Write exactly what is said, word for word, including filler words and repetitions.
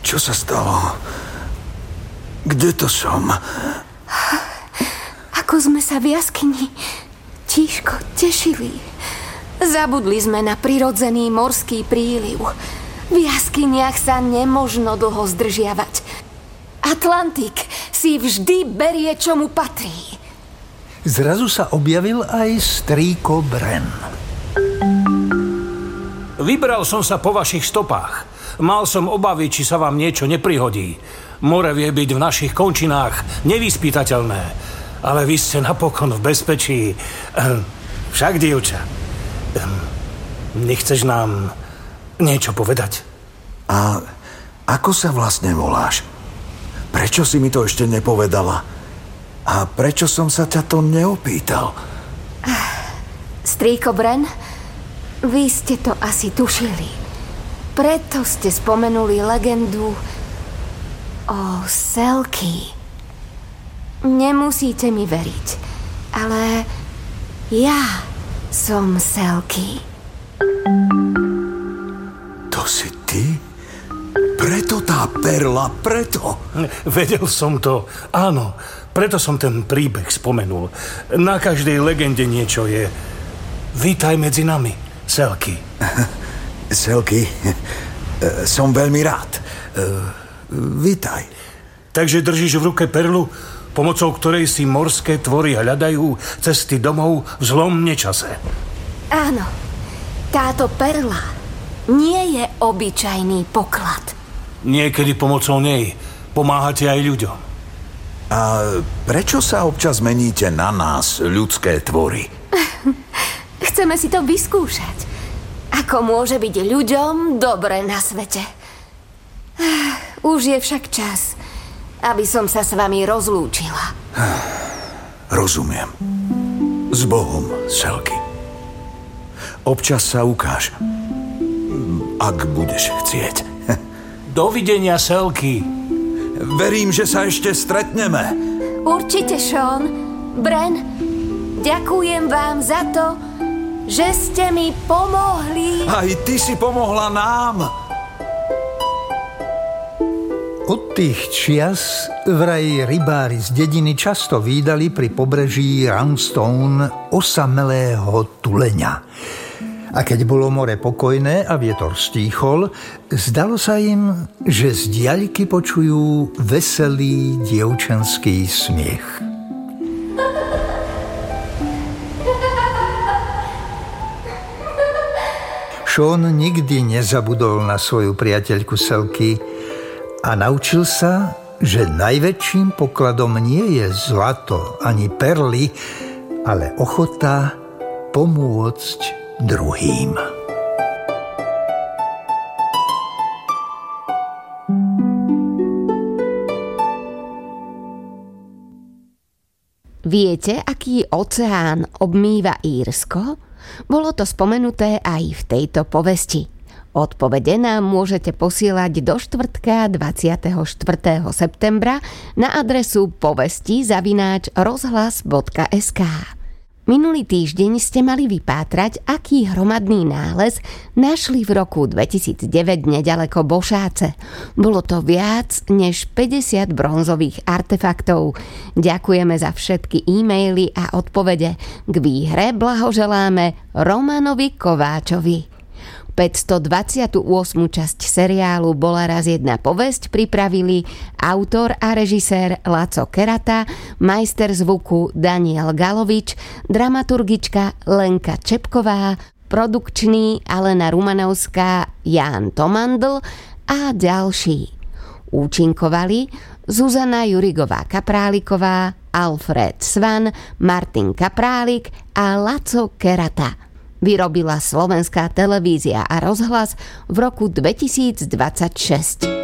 Čo sa stalo? Kde to som? Ako sme sa v jaskyni tížko tešili. Zabudli sme na prirodzený morský príliv. V jaskyniach sa nemožno dlho zdržiavať. Atlantik si vždy berie, čo mu patrí. Zrazu sa objavil aj strýko Bren. Vybral som sa po vašich stopách. Mal som obavy, či sa vám niečo neprihodí. More vie byť v našich končinách nevyspytateľné, ale vy ste napokon v bezpečí. Však, dievča, nechceš nám niečo povedať? A ako sa vlastne voláš? Prečo si mi to ešte nepovedala? A prečo som sa ťa to neopýtal? Strýko Bren, vy ste to asi tušili. Preto ste spomenuli legendu o Selky. Nemusíte mi veriť, ale ja som Selky. To si ty? Preto tá perla, preto? Vedel som to, áno. Preto som ten príbeh spomenul. Na každej legende niečo je. Vítaj medzi nami, Selky. Selky, som veľmi rád. Vítaj. Takže držíš v ruke perlu, pomocou ktorej si morské tvory hľadajú cesty domov v zlom nečase. Áno, táto perla nie je obyčajný poklad. Niekedy pomocou nej pomáhate aj ľuďom. A prečo sa občas meníte na nás, ľudské tvory? Chceme si to vyskúšať. Ako môže byť ľuďom dobre na svete. Už je však čas, aby som sa s vami rozlúčila. Rozumiem. S Bohom, Selky. Občas sa ukáž, ak budeš chcieť. Dovidenia, Selky. Verím, že sa ešte stretneme. Určite, Sean. Bren, ďakujem vám za to, že ste mi pomohli. Aj ty si pomohla nám. Od tých čias vraj rybári z dediny často vídali pri pobreží Roundstone osamelého tuleňa. A keď bolo more pokojné a vietor stíchol, zdalo sa im, že z diaľky počujú veselý dievčenský smiech. Sean nikdy nezabudol na svoju priateľku Selky a naučil sa, že najväčším pokladom nie je zlato ani perly, ale ochota pomôcť druhým. Viete, aký oceán obmýva Írsko? Bolo to spomenuté aj v tejto povesti. Odpovede nám môžete posielať do štvrtka dvadsiateho štvrtého septembra na adresu povesti zavináč rozhlas bodka es ká. Minulý týždeň ste mali vypátrať, aký hromadný nález našli v roku dvetisícdeväť nedaleko Bošáce. Bolo to viac než päťdesiat bronzových artefaktov. Ďakujeme za všetky e-maily a odpovede. K výhre blahoželáme Romanovi Kováčovi. päťstodvadsiatu ôsmu časť seriálu Bola raz jedna povesť pripravili autor a režisér Laco Kerata, majster zvuku Daniel Galovič, dramaturgička Lenka Čepková, produkčný Alena Rumanovská, Ján Tomandl a ďalší. Účinkovali Zuzana Jurigová-Kapráliková, Alfred Svan, Martin Kaprálik a Laco Kerata. Vyrobila Slovenská televízia a rozhlas v roku dvetisícdvadsaťšesť.